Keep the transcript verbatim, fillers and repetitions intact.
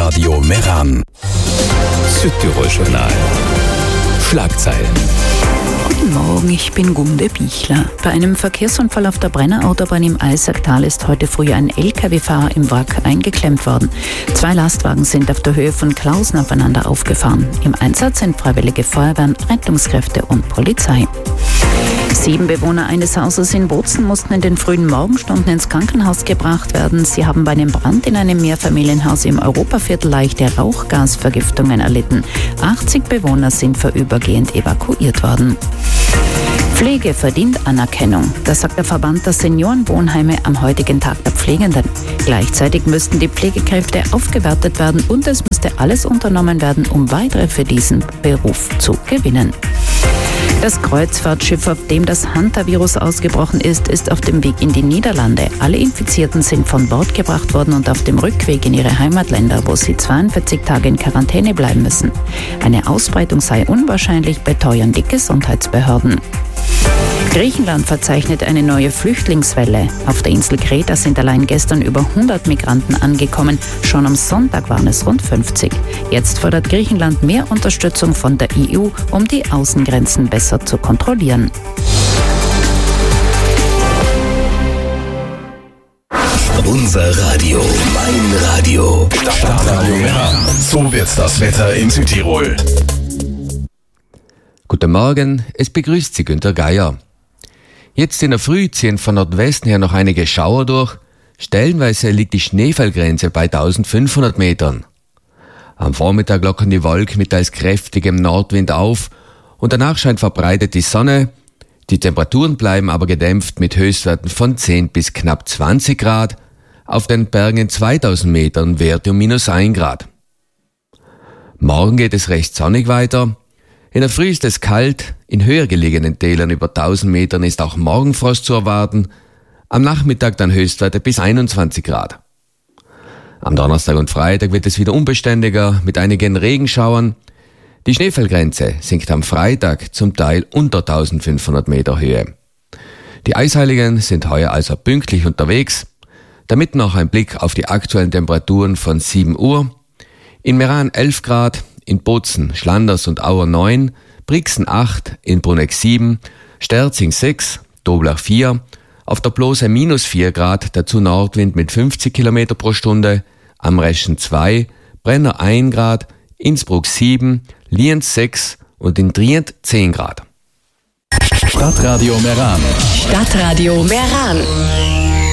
Radio Meran. Südtirol-Journal. Schlagzeilen. Guten Morgen, ich bin Gunde Bichler. Bei einem Verkehrsunfall auf der Brennerautobahn im Eisacktal ist heute früh ein L K W-Fahrer im Wrack eingeklemmt worden. Zwei Lastwagen sind auf der Höhe von Klausen aufeinander aufgefahren. Im Einsatz sind Freiwillige Feuerwehren, Rettungskräfte und Polizei. Sieben Bewohner eines Hauses in Bozen mussten in den frühen Morgenstunden ins Krankenhaus gebracht werden. Sie haben bei einem Brand in einem Mehrfamilienhaus im Europaviertel leichte Rauchgasvergiftungen erlitten. achtzig Bewohner sind vorübergehend evakuiert worden. Pflege verdient Anerkennung. Das sagt der Verband der Seniorenwohnheime am heutigen Tag der Pflegenden. Gleichzeitig müssten die Pflegekräfte aufgewertet werden und es müsste alles unternommen werden, um weitere für diesen Beruf zu gewinnen. Das Kreuzfahrtschiff, auf dem das Hantavirus ausgebrochen ist, ist auf dem Weg in die Niederlande. Alle Infizierten sind von Bord gebracht worden und auf dem Rückweg in ihre Heimatländer, wo sie zweiundvierzig Tage in Quarantäne bleiben müssen. Eine Ausbreitung sei unwahrscheinlich, beteuern die Gesundheitsbehörden. Griechenland verzeichnet eine neue Flüchtlingswelle. Auf der Insel Kreta sind allein gestern über hundert Migranten angekommen. Schon am Sonntag waren es rund fünfzig. Jetzt fordert Griechenland mehr Unterstützung von der E U, um die Außengrenzen besser zu kontrollieren. Unser Radio, mein Radio. Stadtradio Meran. So wird das Wetter in Südtirol. Guten Morgen, es begrüßt Sie Günter Geier. Jetzt in der Früh ziehen von Nordwesten her noch einige Schauer durch. Stellenweise liegt die Schneefallgrenze bei eintausendfünfhundert Metern. Am Vormittag lockern die Wolken mit teils kräftigem Nordwind auf und danach scheint verbreitet die Sonne. Die Temperaturen bleiben aber gedämpft mit Höchstwerten von zehn bis knapp zwanzig Grad. Auf den Bergen in zweitausend Metern Werte um minus ein Grad. Morgen geht es recht sonnig weiter. In der Früh ist es kalt, in höher gelegenen Tälern über tausend Metern ist auch Morgenfrost zu erwarten, am Nachmittag dann Höchstwerte bis einundzwanzig Grad. Am Donnerstag und Freitag wird es wieder unbeständiger mit einigen Regenschauern. Die Schneefallgrenze sinkt am Freitag zum Teil unter eintausendfünfhundert Meter Höhe. Die Eisheiligen sind heuer also pünktlich unterwegs. Damit noch ein Blick auf die aktuellen Temperaturen von sieben Uhr. In Meran elf Grad, in Bozen, Schlanders und Auer neun, Brixen acht, in Bruneck sieben, Sterzing sechs, Doblach vier, auf der Blose minus vier Grad, dazu Nordwind mit fünfzig Kilometer pro Stunde, am Reschen zwei, Brenner ein Grad, Innsbruck sieben, Lienz sechs und in Trient zehn Grad. Stadtradio Meran. Stadtradio Meran.